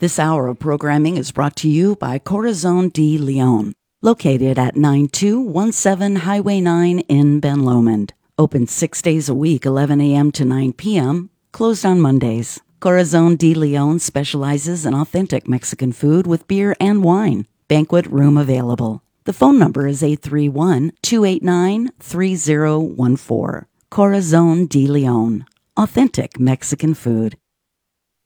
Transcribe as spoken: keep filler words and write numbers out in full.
This hour of programming is brought to you by Corazon de Leon, located at nine two one seven Highway nine in Ben Lomond. Open six days a week, eleven a.m. to nine p.m., closed on Mondays. Corazon de Leon specializes in authentic Mexican food with beer and wine. Banquet room available. The phone number is eight three one, two eight nine, three zero one four. Corazon de Leon. Authentic Mexican food.